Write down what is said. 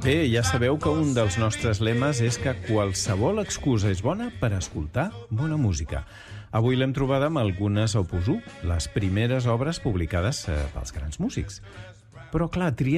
Bé, ja sabeu que un dels nostres lemes és que qualsevol excusa és bona per escoltar bona música. Avui l'hem trobada amb algunes Opus 1, les primeres obres publicades pels grans músics. Però, clar,